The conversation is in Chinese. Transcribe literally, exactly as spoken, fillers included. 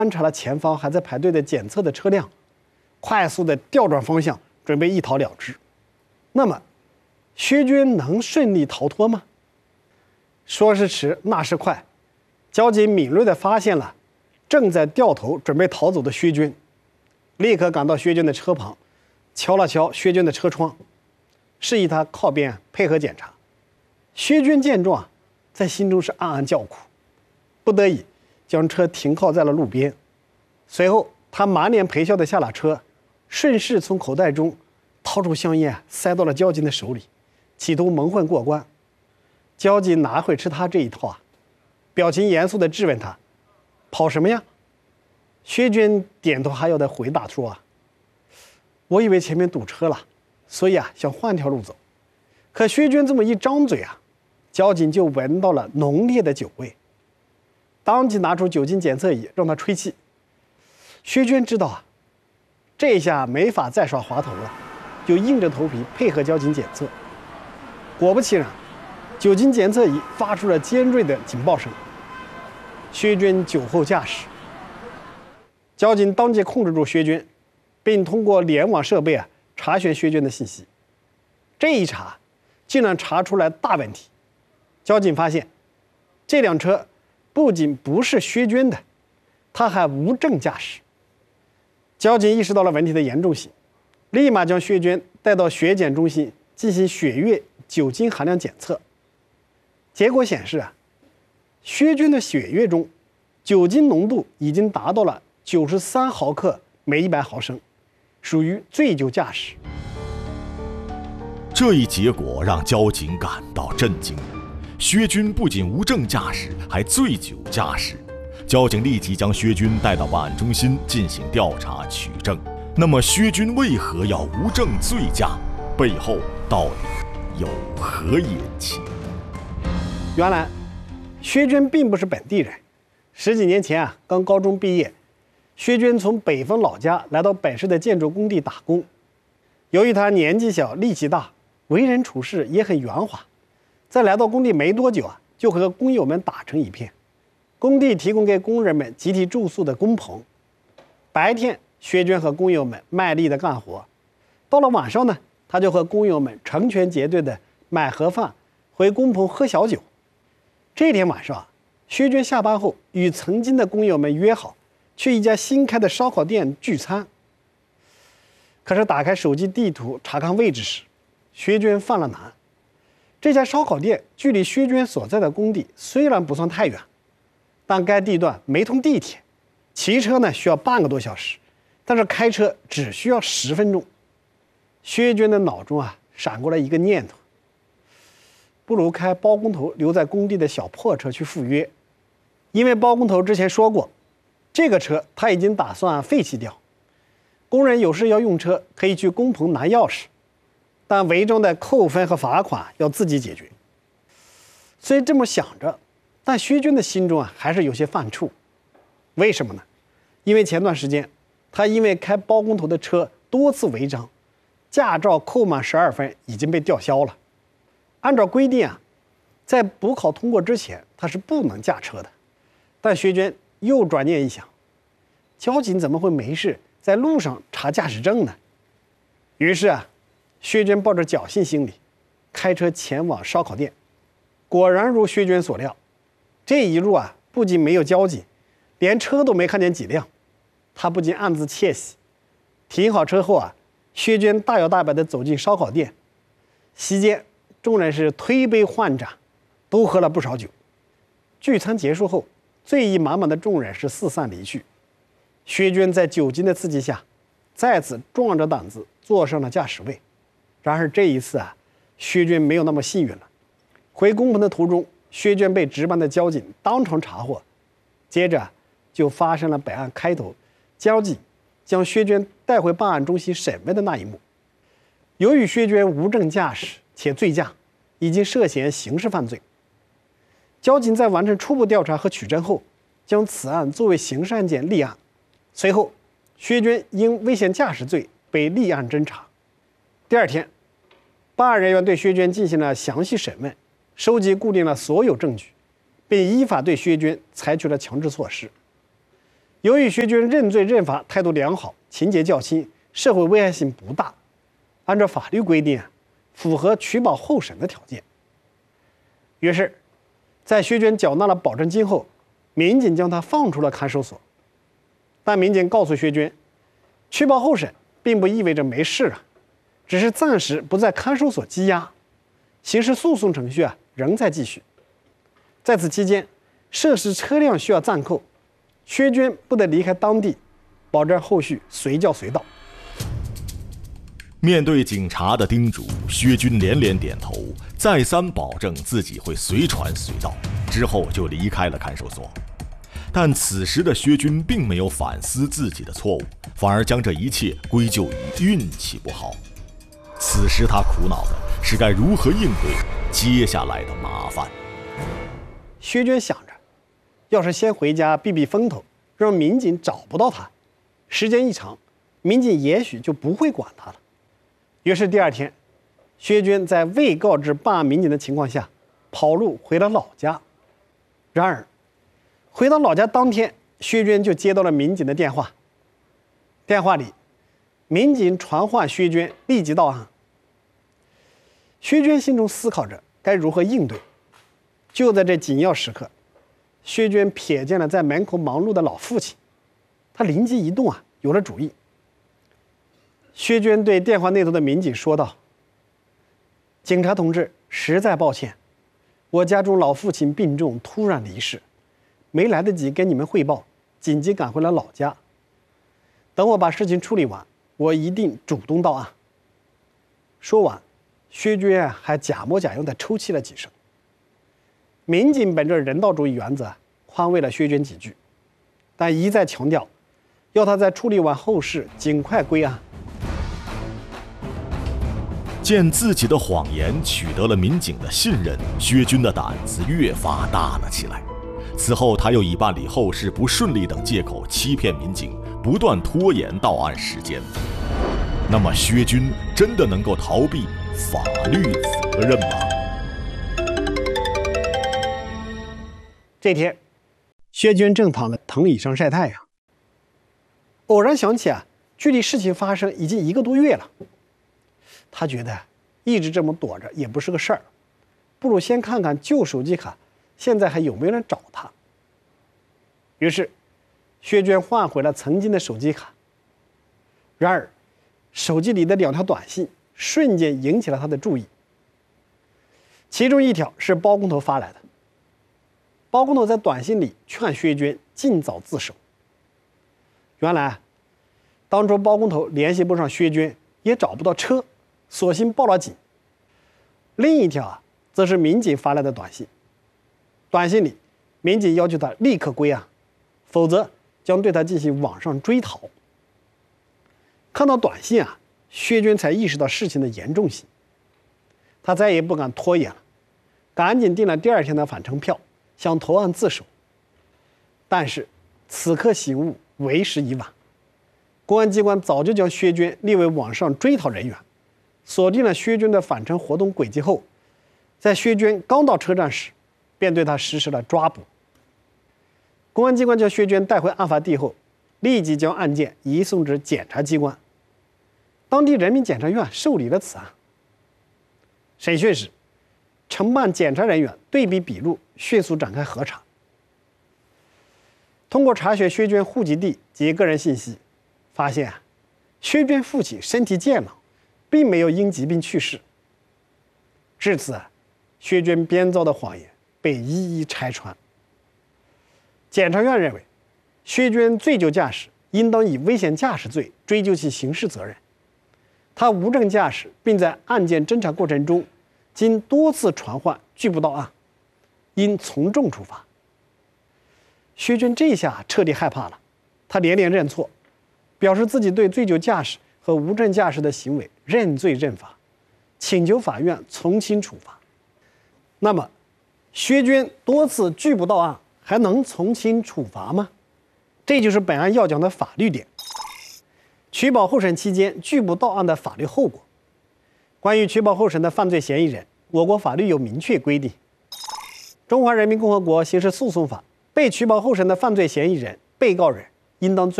观察了前方还在排队的检测的车辆，快速的调转方向，准备一逃了之。那么，薛军能顺利逃脱吗？说时迟，那时快，交警敏锐地发现了正在掉头准备逃走的薛军，立刻赶到薛军的车旁，敲了敲薛军的车窗，示意他靠边配合检查。薛军见状，在心中是暗暗叫苦，不得已将车停靠在了路边。随后，他满脸陪笑地下了车，顺势从口袋中掏出香烟，塞到了交警的手里，企图蒙混过关。交警哪会吃他这一套啊？表情严肃地质问他：“跑什么呀？”薛军点头哈腰地回答说：“啊，我以为前面堵车了，所以啊想换条路走。”可薛军这么一张嘴啊，交警就闻到了浓烈的酒味，当即拿出酒精检测仪让他吹气。薛军知道啊，这下没法再耍滑头了，就硬着头皮配合交警检测。果不其然，酒精检测仪发出了尖锐的警报声，薛军酒后驾驶。交警当即控制住薛军，并通过联网设备啊查询薛军的信息。这一查，竟然查出来大问题。交警发现，这辆车不仅不是薛军的，他还无证驾驶。交警意识到了问题的严重性，立马将薛军带到血检中心进行血液酒精含量检测。结果显示啊，薛军的血液中酒精浓度已经达到了九十三毫克每一百毫升，属于醉酒驾驶。 这一结果让交警感到震惊，薛军不仅无证驾驶，还醉酒驾驶。交警立即将薛军带到办案中心进行调查取证。那么薛军为何要无证醉驾？背后到底有何隐情？ 原来，薛军并不是本地人，十几年前啊，刚高中毕业，薛军从北方老家来到本市的建筑工地打工。由于他年纪小、力气大，为人处事也很圆滑，在来到工地没多久啊，就和工友们打成一片。工地提供给工人们集体住宿的工棚，白天薛军和工友们卖力的干活，到了晚上呢，他就和工友们成群结队的买盒饭，回工棚喝小酒。这天晚上，薛军下班后与曾经的工友们约好去一家新开的烧烤店聚餐。可是打开手机地图查看位置时，薛军犯了难。这家烧烤店距离薛军所在的工地虽然不算太远，但该地段没通地铁，骑车呢需要半个多小时，但是开车只需要十分钟。薛军的脑中啊闪过了一个念头，不如开包工头留在工地的小破车去赴约，因为包工头之前说过，这个车他已经打算废弃掉，工人有事要用车可以去工棚拿钥匙，但违章的扣分和罚款要自己解决。虽这么想着，但薛军的心中啊还是有些犯怵。为什么呢？因为前段时间他因为开包工头的车多次违章，驾照扣满十二分，已经被吊销了。按照规定啊，在补考通过之前他是不能驾车的。但薛军又转念一想，交警怎么会没事在路上查驾驶证呢？于是啊，薛军抱着侥幸心理，开车前往烧烤店。果然如薛军所料，这一路啊不仅没有交警，连车都没看见几辆。他不禁暗自窃喜。停好车后啊，薛军大摇大摆地走进烧烤店。席间，众人是推杯换盏，都喝了不少酒。聚餐结束后，醉意满满的众人是四散离去。薛军在酒精的刺激下，再次壮着胆子坐上了驾驶位。然而这一次啊，薛军没有那么幸运了。回工棚的途中，薛军被值班的交警当场查获，接着就发生了本案开头交警将薛军带回办案中心审问的那一幕。由于薛军无证驾驶且醉驾，已经涉嫌刑事犯罪。交警在完成初步调查和取证后，将此案作为刑事案件立案。随后，薛军因危险驾驶罪被立案侦查。第二天，办案人员对薛军进行了详细审问，收集固定了所有证据，并依法对薛军采取了强制措施。 由于薛军认罪认罚态度良好，情节较轻，社会危害性不大，按照法律规定啊，符合取保候审的条件。于是，在薛娟缴纳了保证金后，民警将他放出了看守所。但民警告诉薛娟，取保候审并不意味着没事啊，只是暂时不在看守所羁押，刑事诉讼程序啊仍在继续。在此期间，涉事车辆需要暂扣，薛娟不得离开当地，保证后续随叫随到。 面对警察的叮嘱，薛军连连点头，再三保证自己会随传随到，之后就离开了看守所。但此时的薛军并没有反思自己的错误，反而将这一切归咎于运气不好。此时他苦恼的是该如何应对接下来的麻烦。 薛娟想着，要是先回家避避风头，让民警找不到他，时间一长，民警也许就不会管他了。于是第二天，薛娟在未告知办案民警的情况下，跑路回了老家。然而，回到老家当天，薛娟就接到了民警的电话。电话里，民警传唤薛娟立即到案。薛娟心中思考着该如何应对。就在这紧要时刻，薛娟瞥见了在门口忙碌的老父亲，他灵机一动啊，有了主意。薛娟对电话那头的民警说道：“警察同志，实在抱歉，我家中老父亲病重，突然离世，没来得及跟你们汇报，紧急赶回了老家。等我把事情处理完，我一定主动到案。”说完，薛娟还假模假样地抽泣了几声。民警本着人道主义原则，宽慰了薛娟几句，但一再强调，要他在处理完后事尽快归案。 见自己的谎言取得了民警的信任，薛军的胆子越发大了起来。此后，他又以办理后事不顺利等借口欺骗民警，不断拖延到案时间。那么，薛军真的能够逃避法律责任吗？ 这天，薛军正躺在藤椅上晒太阳，偶然想起啊，距离事情发生已经一个多月了。他觉得一直这么躲着也不是个事儿，不如先看看旧手机卡现在还有没有人找他。于是，薛娟换回了曾经的手机卡。然而，手机里的两条短信瞬间引起了他的注意。其中一条是包工头发来的，包工头在短信里劝薛娟尽早自首。原来，当初包工头联系不上薛娟，也找不到车，索性报了警。另一条啊，则是民警发来的短信。短信里，民警要求他立刻归案，否则将对他进行网上追逃。看到短信啊，薛娟才意识到事情的严重性，他再也不敢拖延了，赶紧订了第二天的返程票，想投案自首。但是此刻醒悟，为时已晚。公安机关早就将薛娟列为网上追逃人员，锁定了薛娟的返程活动轨迹后，在薛娟刚到车站时，便对她实施了抓捕。公安机关将薛娟带回案发地后，立即将案件移送至检察机关。当地人民检察院受理了此案。审讯时，承办检察人员对比笔录，迅速展开核查。通过查询薛娟户籍地及个人信息，发现啊，薛娟父亲身体健朗，并没有因疾病去世。至此啊，薛娟编造的谎言被一一拆穿。检察院认为，薛娟醉酒驾驶，应当以危险驾驶罪追究其刑事责任。他无证驾驶，并在案件侦查过程中经多次传唤拒不到案，应从重处罚。薛娟这下彻底害怕了，他连连认错，表示自己对醉酒驾驶和无证驾驶的行为认罪认罚，请求法院从轻处罚。那么，薛娟多次拒不到案，还能从轻处罚吗？这就是本案要讲的法律点。取保候审期间拒不到案的法律后果。关于取保候审的犯罪嫌疑人，我国法律有明确规定，《中华人民共和国刑事诉讼法》，被取保候审的犯罪嫌疑人、被告人应当遵